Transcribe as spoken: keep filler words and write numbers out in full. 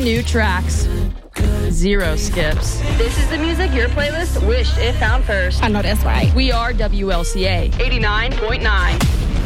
Brand new tracks. Zero skips. This is the music your playlist wished it found first. I know that's right. We are W L C A eighty-nine point nine.